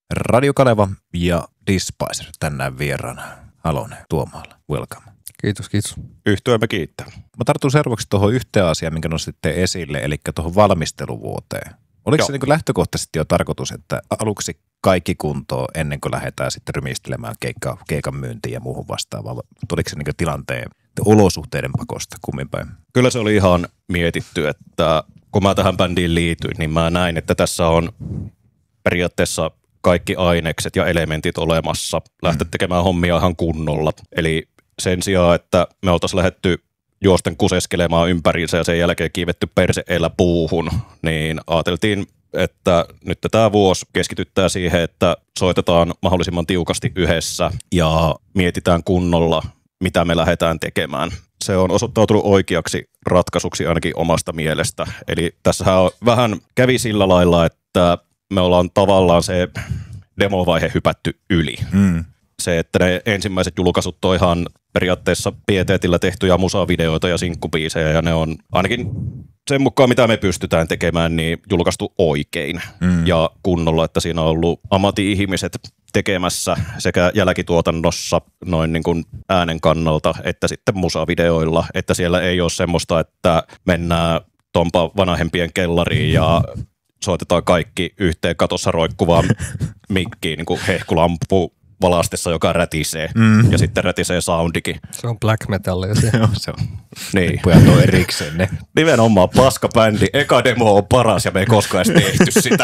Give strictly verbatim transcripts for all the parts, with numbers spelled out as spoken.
Radio Kaleva ja Despicer tänään vieraana. Halonen, Tuomaala, welcome. Kiitos, kiitos. Yhtyeemme kiittää. Mä tartun seuraavaksi tuohon yhteen asiaan, minkä nostitte esille, eli tuohon valmisteluvuoteen. Oliko Joo. se niin lähtökohtaisesti jo tarkoitus, että aluksi kaikki kuntoon ennen kuin lähdetään sitten rymistelemään keikka, keikan myyntiin ja muuhun vastaavaan? Oliko se niin tilanteen olosuhteiden pakosta kummin päin? Kyllä se oli ihan mietitty, että kun mä tähän bändiin liityin, niin mä näin, että tässä on periaatteessa kaikki ainekset ja elementit olemassa. Lähteä tekemään hommia ihan kunnolla. Eli sen sijaan, että me oltaisiin lähdetty juosten kuseskelemaan ympäriinsä ja sen jälkeen kiivetty perse-eellä puuhun, niin ajateltiin, että nyt tämä vuosi keskityttää siihen, että soitetaan mahdollisimman tiukasti yhdessä ja mietitään kunnolla, mitä me lähdetään tekemään. Se on osoittautunut oikeaksi ratkaisuksi ainakin omasta mielestä. Eli tässähän on vähän kävi sillä lailla, että me ollaan tavallaan se demovaihe hypätty yli. Mm. Se, että ne ensimmäiset julkaisut on ihan periaatteessa pieteetillä tehtyjä musavideoita ja sinkkubiisejä, ja ne on ainakin sen mukaan, mitä me pystytään tekemään, niin julkaistu oikein mm. ja kunnolla, että siinä on ollut ammatti-ihmiset tekemässä sekä jälkituotannossa noin niin kuin äänen kannalta, että sitten musavideoilla, että siellä ei ole semmoista, että mennään tompa vanhempien kellariin ja soitetaan kaikki yhteen katossa roikkuvaan mikkiin, niin kuin hehkulampu valastessa, joka rätisee, mm. ja sitten rätisee soundikin. Se on black metallia se. Joo, se on. Niin. Pojat on erikseen ne. Nimenomaan paskabändi. Eka demo on paras ja me ei koskaan edes tehty sitä.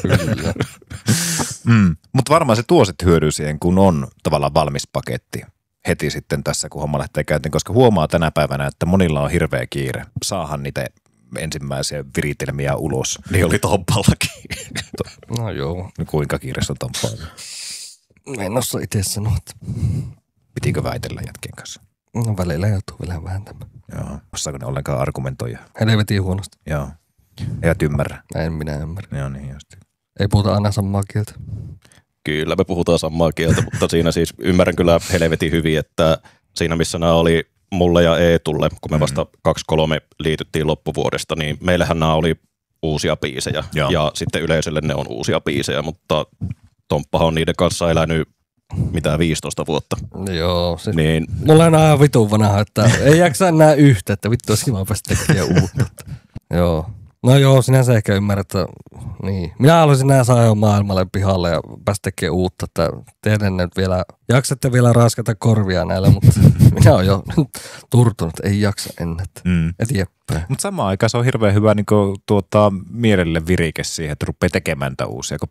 mm. Mutta varmaan se tuo sitten hyödyä siihen, kun on tavallaan valmis paketti heti sitten tässä, kun homma lähtee käyntiin, koska huomaa tänä päivänä, että monilla on hirveä kiire. Saahan niitä ensimmäisiä viritelmiä ulos. Niin oli Tompallakin. No joo. Kuinka kiireessä on Tomppaa? En osaa itse sanoa, että pitikö väitellä jätkien kanssa? No välillä joutuu vielä vääntämään. Joo. Osaako ne ollenkaan argumentoida? Helvetin huonosti. Joo. Eivät ymmärrä. En minä ymmärrä. Joo niin just. Ei puhuta aina samaa kieltä. Kyllä me puhutaan samaa kieltä, mutta siinä siis ymmärrän kyllä helvetin hyvin, että siinä missä nämä oli mulle ja Eetulle, kun me vasta kaksi kolme liityttiin loppuvuodesta, niin meillähän nämä oli uusia biisejä. Joo. Ja sitten yleisölle ne on uusia biisejä, mutta Tomppahan on niiden kanssa elänyt mitään viisitoista vuotta. Joo. Siis niin. Mulla on aina vitun vanha, että ei jaksa enää yhtä, että vittu olisi kiva päästä tekemään uutta. Joo. No joo, sinänsä ehkä ymmärrät, että niin. Minä haluaisin nää saada maailmalle pihalle ja päästä tekemään uutta, että teidän nyt vielä, jaksatte vielä raskata korvia näillä, mutta minä olen jo turtunut, ei jaksa ennen, mm. eteenpäin. Mutta samaan aikaan se on hirveän hyvä niin kuin, tuota, mielelle virike siihen, että rupeaa tekemään niitä uusia, kun